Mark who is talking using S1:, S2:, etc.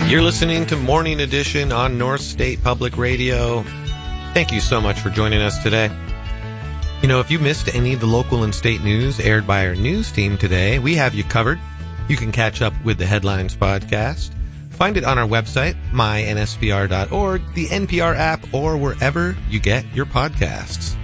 S1: You're listening to Morning Edition on North State Public Radio. Thank you so much for joining us today. You know, if you missed any of the local and state news aired by our news team today, we have you covered. You can catch up with the Headlines podcast. Find it on our website, myNSPR.org, the NPR app, or wherever you get your podcasts.